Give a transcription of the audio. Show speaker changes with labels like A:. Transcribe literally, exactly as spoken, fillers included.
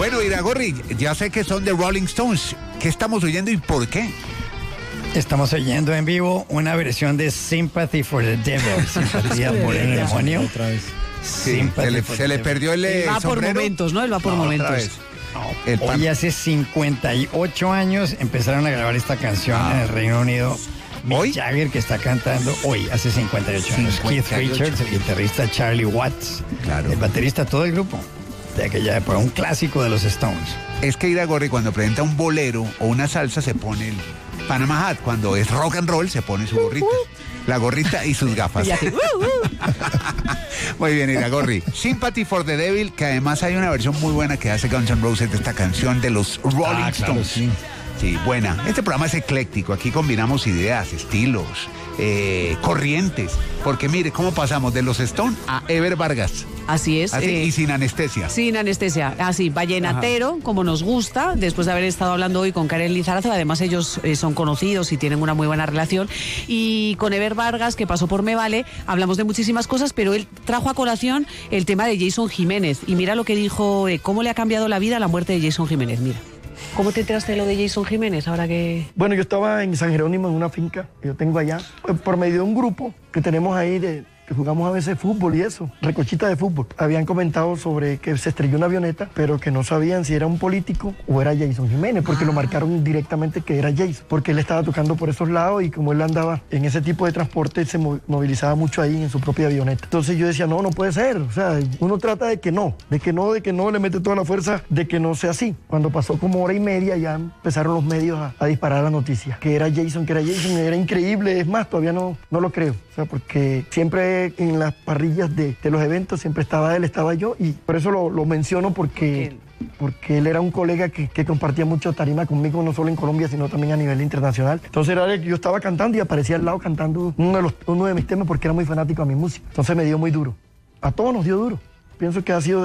A: Bueno, Iragorri, ya sé que son de Rolling Stones. ¿Qué estamos oyendo y por qué?
B: Estamos oyendo en vivo una versión de Sympathy for the Devil. Simpatía por el demonio.
C: Otra vez.
A: Sí, se le, se le perdió el
D: Él va
A: sombrero.
D: por momentos, ¿no? Él va por
A: No,
D: momentos.
A: otra vez. El pan-
B: Hoy hace cincuenta y ocho años empezaron a grabar esta canción
A: Ah.
B: en el Reino Unido. Mick
A: ¿Hoy?
B: Jagger, que está cantando hoy, hace cincuenta y ocho años. Keith
A: cincuenta y ocho.
B: Richards, el guitarrista Charlie Watts,
A: Claro.
B: el baterista, todo el grupo de aquella época, un clásico de los Stones.
A: Es que Iragorri cuando presenta un bolero o una salsa se pone el Panama Hat. Cuando es rock and roll se pone su gorrita. La gorrita y sus gafas.
D: Y así, uh, uh.
A: Muy bien, Iragorri. Sympathy for the Devil, que además hay una versión muy buena que hace Guns N' Roses de esta canción de los Rolling
C: Ah, claro,
A: Stones.
C: sí.
A: Sí, buena. Este programa es ecléctico. Aquí combinamos ideas, estilos, eh, corrientes. Porque mire cómo pasamos de los Stones a Ever Vargas.
D: Así es.
A: Así,
D: eh,
A: y sin anestesia.
D: Sin anestesia, así, vallenatero, como nos gusta, después de haber estado hablando hoy con Karen Lizarazo, además ellos eh, son conocidos y tienen una muy buena relación, y con Ever Vargas, que pasó por Me Vale, hablamos de muchísimas cosas, pero él trajo a colación el tema de Jason Jiménez, y mira lo que dijo, eh, cómo le ha cambiado la vida la muerte de Jason Jiménez, mira. ¿Cómo te enteraste de lo de Jason Jiménez ahora que...?
E: Bueno, yo estaba en San Jerónimo, en una finca que yo tengo allá, pues, por medio de un grupo que tenemos ahí de... que jugamos a veces fútbol y eso, recochita de fútbol. Habían comentado sobre que se estrelló una avioneta, pero que no sabían si era un político o era Jason Jiménez, porque
D: Ah.
E: lo marcaron directamente que era Jason, porque él estaba tocando por esos lados y como él andaba en ese tipo de transporte, se mo- movilizaba mucho ahí en su propia avioneta. Entonces yo decía, no, no puede ser. O sea, uno trata de que no, de que no, de que no, le mete toda la fuerza de que no sea así. Cuando pasó como hora y media, ya empezaron los medios a, a disparar la noticia, que era Jason, que era Jason, era increíble. Es más, todavía no, no lo creo. O sea, porque siempre en las parrillas de, de los eventos siempre estaba él, estaba yo, y por eso lo, lo menciono porque, porque él era un colega que, que compartía mucho tarima conmigo, no solo en Colombia, sino también a nivel internacional. Entonces era él que yo estaba cantando y aparecía al lado cantando uno de, los, uno de mis temas porque era muy fanático a mi música. Entonces me dio muy duro. A todos nos dio duro. Pienso que ha sido